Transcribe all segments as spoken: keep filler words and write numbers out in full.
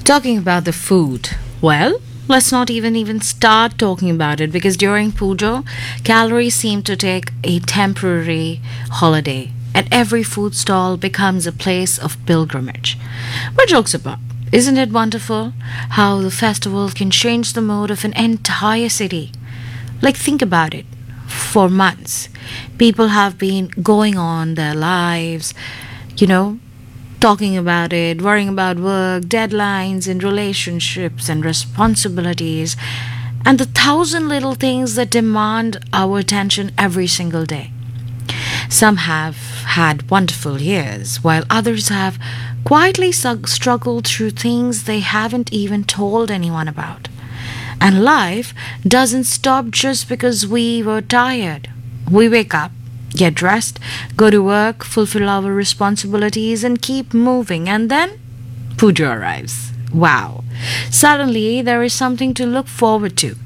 Talking about the food, well, let's not even even start talking about it because during Pujo, calories seem to take a temporary holiday and every food stall becomes a place of pilgrimage. But jokes apart, isn't it wonderful how the festival can change the mood of an entire city? Like, think about it. For months, people have been going on their lives, you know, talking about it, worrying about work, deadlines, and relationships and responsibilities, and the thousand little things that demand our attention every single day. Some have had wonderful years, while others have quietly sug- struggled through things they haven't even told anyone about. And life doesn't stop just because we were tired. We wake up, get dressed, go to work, fulfill our responsibilities, and keep moving. And then Puja arrives. Wow. Suddenly, there is something to look forward to.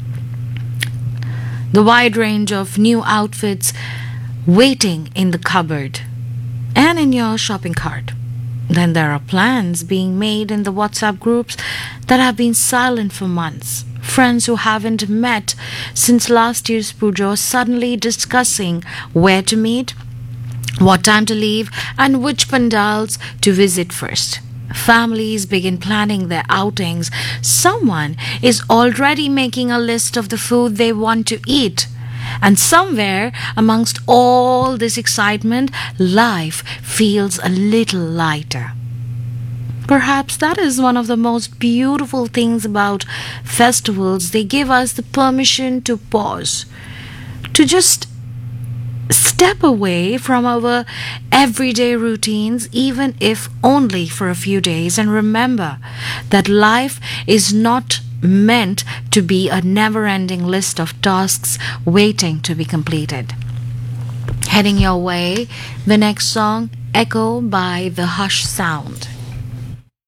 The wide range of new outfits waiting in the cupboard and in your shopping cart. Then there are plans being made in the WhatsApp groups that have been silent for months. Friends who haven't met since last year's pujo suddenly discussing where to meet, what time to leave, and which pandals to visit first. Families begin planning their outings. Someone is already making a list of the food they want to eat. And somewhere amongst all this excitement, life feels a little lighter. Perhaps that is one of the most beautiful things about festivals. They give us the permission to pause, to just step away from our everyday routines, even if only for a few days, and remember that life is not meant to be a never ending list of tasks waiting to be completed. Heading your way, the next song, Echo by the Hush Sound.